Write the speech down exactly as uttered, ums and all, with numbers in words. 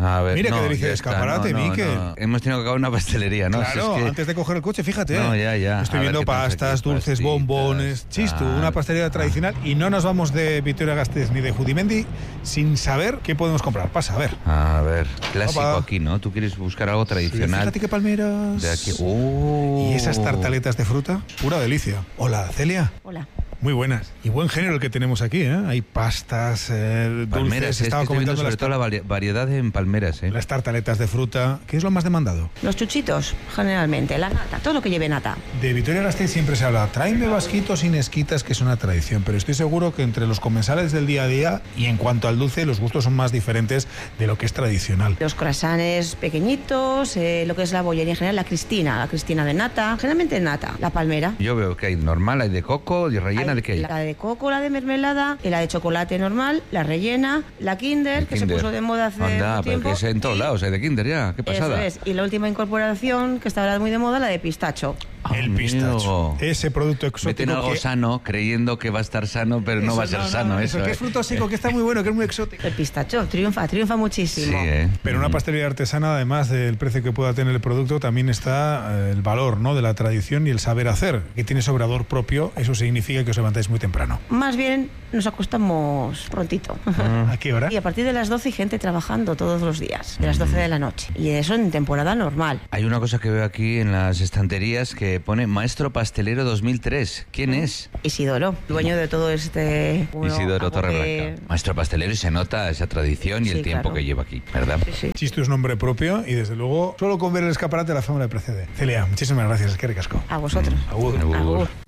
A ver, Mira no, qué delicia ya de está, escaparate, no, no, Miquel. no. Hemos tenido que acabar una pastelería, ¿no? Claro, Si es que... antes de coger el coche, fíjate. No, ya, ya. Estoy A ver viendo qué tenemos pastas, aquí, dulces, pastitas, bombones. Chistu, tal. una pastelería tradicional. Y no nos vamos de Vitoria-Gasteiz ni de Judimendi sin saber qué podemos comprar. Pasa, a ver. A ver, clásico Opa. aquí, ¿no? Tú quieres buscar algo tradicional. Fíjate qué palmeras. De aquí. Uh. Y esas tartaletas de fruta, pura delicia. Hola, Celia. Hola. Muy buenas. Y buen género el que tenemos aquí, ¿eh? Hay pastas, eh, dulces. Palmeras, es que Estaba estoy viendo comentando sobre las, todo la vari- variedad en palmeras, ¿eh? las tartaletas de fruta. ¿Qué es lo más demandado? Los chuchitos, generalmente, la nata, todo lo que lleve nata. De Vitoria-Gasteiz siempre se habla, tráeme vasquitos sin esquitas, que es una tradición, pero estoy seguro que entre los comensales del día a día y en cuanto al dulce, los gustos son más diferentes de lo que es tradicional. Los croissants pequeñitos, eh, lo que es la bollería en general, la cristina, la cristina de nata, generalmente nata, la palmera. Yo veo que hay normal, hay de coco y rellena Hay de qué hay. La de coco, la de mermelada, y la de chocolate normal, la rellena, la Kinder, El que Kinder. se puso de moda hace Anda, un pero tiempo. que es en todos y- lados, hay de Kinder ya, qué pasada. Eso es. Y la última incorporación, que está ahora muy de moda, la de pistacho. El Amigo. pistacho. Ese producto exótico. Meten algo que... sano, creyendo que va a estar sano, pero no Eso, va a ser no, sano no, eso. que ¿eh? es fruto seco, que está muy bueno, que es muy exótico. El pistacho triunfa, triunfa Sí, muchísimo. ¿eh? Pero una pastelería artesana, además del precio que pueda tener el producto, también está eh, el valor, ¿no?, de la tradición y el saber hacer, que tiene sobrador propio. Eso significa que os levantáis muy temprano. Más bien nos acostamos prontito. ¿A qué hora? Y a partir de las doce hay gente trabajando todos los días, de las doce de la noche. Y eso en temporada normal. Hay una cosa que veo aquí en las estanterías que pone Maestro Pastelero dos mil tres. ¿Quién es? Isidoro, dueño de todo este... bueno, Isidoro algo Torreblanca. que- Maestro pastelero, y se nota esa tradición y Sí, el tiempo claro. que lleva aquí, ¿verdad? Sí, sí. Chistu es nombre propio y desde luego solo con ver el escaparate la fama le precede. Celia, muchísimas gracias, es que ricasco. A vosotros. Agur. Agur. Agur.